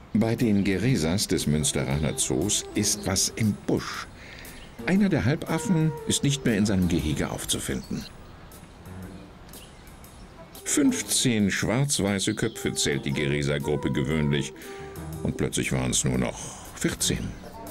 Bei den Geresas des Münsteraner Zoos ist was im Busch. Einer der Halbaffen ist nicht mehr in seinem Gehege aufzufinden. 15 schwarz-weiße Köpfe zählt die Geresa-Gruppe gewöhnlich. Und plötzlich waren es nur noch 14.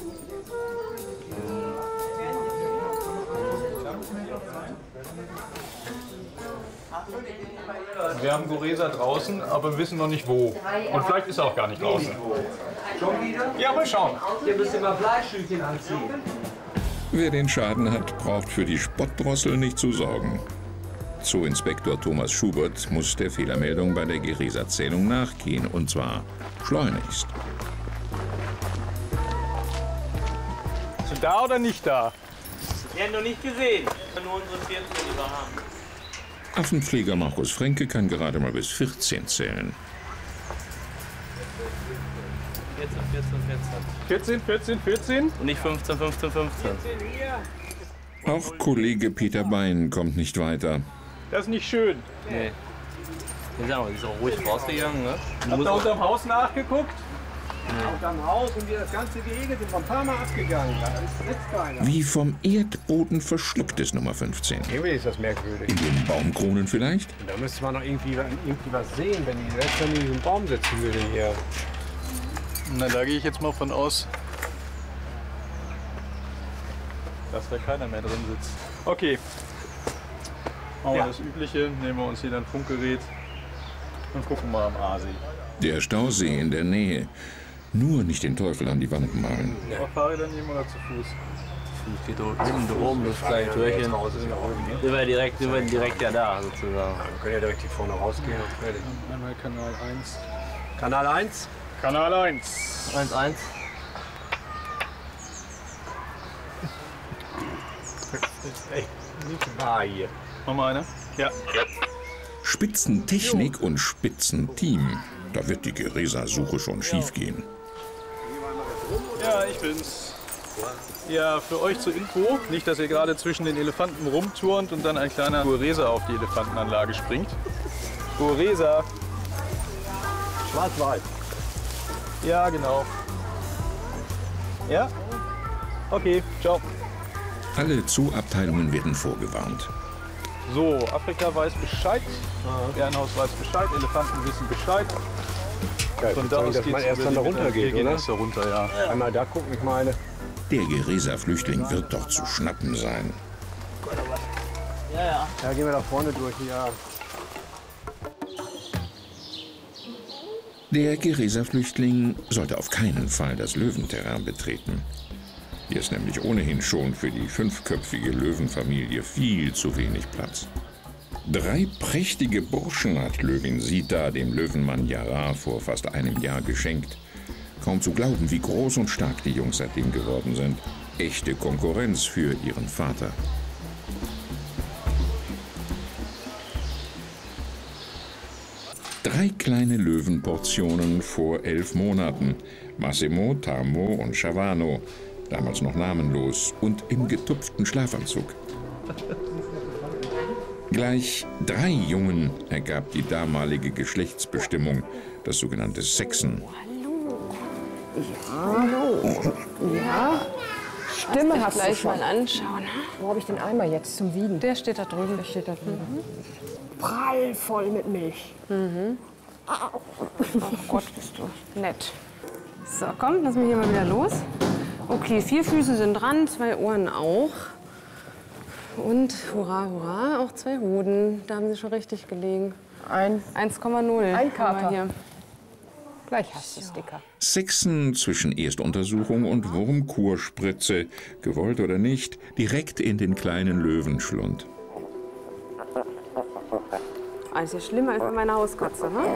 Wir haben Geresa draußen, aber wir wissen noch nicht wo. Und vielleicht ist er auch gar nicht draußen. Schon wieder? Ja, mal schauen. Ihr müsst immer Fleischstückchen anziehen. Wer den Schaden hat, braucht für die Spottdrossel nicht zu sorgen. Zooinspektor Thomas Schubert muss der Fehlermeldung bei der Geresa-Zählung nachgehen, und zwar schleunigst. Ist du da oder nicht da? Wir haben noch nicht gesehen. Nur unsere 14, die wir haben. Affenpfleger Markus Fränke kann gerade mal bis 14 zählen. 14. Und nicht 15. Auch Kollege Peter Bein kommt nicht weiter. Das ist nicht schön. Nee. Die ist auch ruhig rausgegangen, ne? Habt ihr unterm Haus nachgeguckt? Unterm Haus und wir das ganze Gehege sind ein paar Mal abgegangen. Da sitzt keiner. Wie vom Erdboden verschluckt ist Nummer 15. Irgendwie ist das merkwürdig. In den Baumkronen vielleicht? Da müsste man noch irgendwie was sehen, wenn die selbst in diesem Baum sitzen würde hier. Na, da gehe ich jetzt mal von aus, dass da keiner mehr drin sitzt. Okay. Machen wir das Übliche, nehmen wir uns hier ein Funkgerät und gucken mal am Aasee. Der Stausee in der Nähe. Nur nicht den Teufel an die Wand malen. Auf Fahrrädern nehmen oder zu Fuß? Geht oben das kleine Türchen. Wir werden direkt ja da, sozusagen. Wir können ja direkt hier vorne rausgehen und fertig. Einmal Kanal 1. Kanal 1? Kanal 1. 1. Echt nicht wahr hier. Machen wir eine? Ja. Spitzentechnik und Spitzenteam. Da wird die Geresa-Suche schon schief gehen. Ja, ich bin's. Ja, für euch zur Info, nicht, dass ihr gerade zwischen den Elefanten rumturnt und dann ein kleiner Geresa auf die Elefantenanlage springt. Geresa. Schwarz-Weiß. Ja, genau. Ja? Okay, ciao. Alle Zooabteilungen werden vorgewarnt. So, Afrika weiß Bescheid, Bärenhaus weiß Bescheid, Elefanten wissen Bescheid. Ja, Von ich da würde aus sagen, dass man erst dann da runter geht, oder? Erst da runter, ja. Einmal da gucken, ich meine. Der Geresa-Flüchtling wird doch zu schnappen sein. Ja. Ja, gehen wir da vorne durch, ja. Der Geresa-Flüchtling sollte auf keinen Fall das Löwenterrain betreten. Hier ist nämlich ohnehin schon für die 5-köpfige Löwenfamilie viel zu wenig Platz. 3 prächtige Burschen hat Löwin Sita dem Löwenmann Jara vor fast einem Jahr geschenkt. Kaum zu glauben, wie groß und stark die Jungs seitdem geworden sind. Echte Konkurrenz für ihren Vater. Drei kleine Löwenportionen vor 11 Monaten. Massimo, Tamo und Chavano. Damals noch namenlos und im getupften Schlafanzug. Gleich 3 Jungen ergab die damalige Geschlechtsbestimmung, das sogenannte Sexen. Hallo. Ja. Stimme hast du gleich schon. mal anschauen. Wo habe ich den Eimer jetzt zum Wiegen? Der steht da drüben. Der steht da drüben. Prallvoll mit Milch. Ach Gott, bist du nett. So, komm, lass mich hier mal wieder los. Okay, 4 Füße sind dran, 2 Ohren auch. Und hurra, hurra, auch 2 Hoden. Da haben sie schon richtig gelegen. 1,0. Ein Kater. Hier. Gleich hast du es, Dicker. Sexen zwischen Erstuntersuchung und Wurmkurspritze, gewollt oder nicht, direkt in den kleinen Löwenschlund. Das ist ja schlimmer als bei meiner Hauskatze, ne?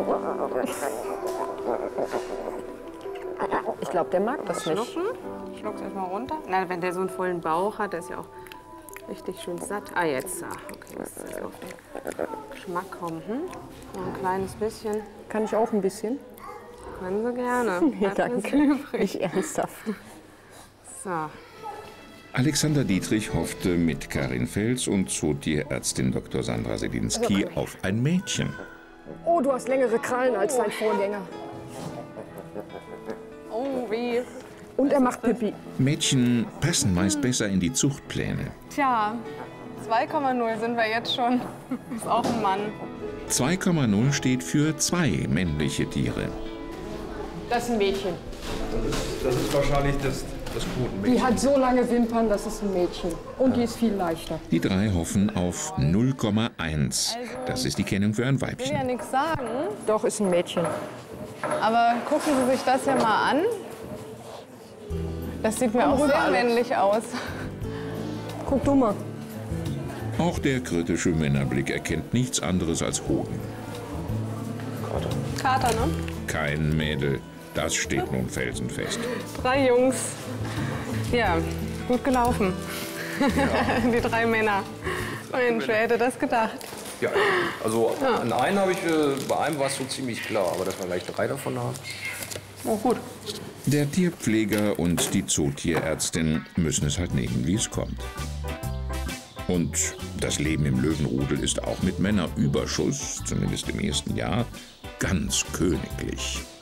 Ich glaube, der mag das nicht. Schlucken. Ich schluck's erstmal runter. Na, wenn der so einen vollen Bauch hat, der ist ja auch richtig schön satt. Ah, jetzt. Okay, muss jetzt auf den Geschmack kommen. Noch ein kleines bisschen. Kann ich auch ein bisschen? Können Sie gerne. Ja, Bleibt ein danke. bisschen übrig. Nicht ernsthaft. So. Alexander Dietrich hoffte mit Karin Fels und Zootierärztin Dr. Sandra Selinski auf ein Mädchen. Oh, du hast längere Krallen als dein Vorgänger. Oh, weh. Und er macht Pipi. Mädchen passen meist besser in die Zuchtpläne. Tja, 2,0 sind wir jetzt schon. Ist auch ein Mann. 2,0 steht für 2 männliche Tiere. Das ist ein Mädchen. Das ist wahrscheinlich das Quotenmädchen. Die hat so lange Wimpern, das ist ein Mädchen. Und die ist viel leichter. Die 3 hoffen auf 0,1. Das ist die Kennung für ein Ich will ja Weibchen. nichts sagen, Doch, ist ein Mädchen. aber gucken Sie sich das ja mal an. Das sieht mir auch sehr männlich aus. Guck du mal. Auch der kritische Männerblick erkennt nichts anderes als Hoden. Kater, ne? Kein Mädel. Das steht nun felsenfest. 3 Jungs. Ja, gut gelaufen. Die 3 Männer. Mensch, wer hätte das gedacht? Ja, also an einen habe ich, bei einem war es so ziemlich klar, aber dass wir gleich 3 davon haben. Oh, gut. Der Tierpfleger und die Zootierärztin müssen es halt nehmen, wie es kommt. Und das Leben im Löwenrudel ist auch mit Männerüberschuss, zumindest im ersten Jahr, ganz königlich.